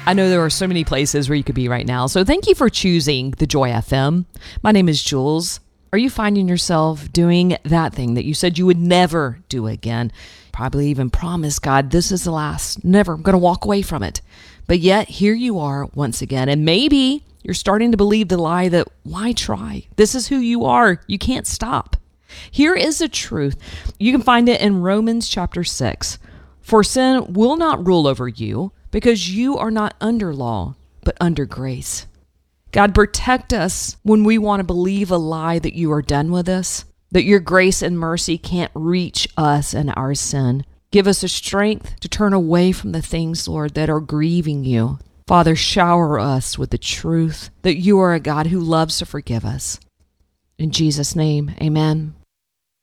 I know there are so many places where you could be right now. So thank you for choosing the Joy FM. My name is Jules. Are you finding yourself doing that thing that you said you would never do again? Probably even promised God, this is the last. Never. I'm going to walk away from it. But yet here you are once again. And maybe you're starting to believe the lie that why try? This is who you are. You can't stop. Here is the truth. You can find it in Romans chapter 6. For sin will not rule over you because you are not under law, but under grace. God, protect us when we want to believe a lie that you are done with us, that your grace and mercy can't reach us and our sin. Give us the strength to turn away from the things, Lord, that are grieving you. Father, shower us with the truth that you are a God who loves to forgive us. In Jesus' name, amen.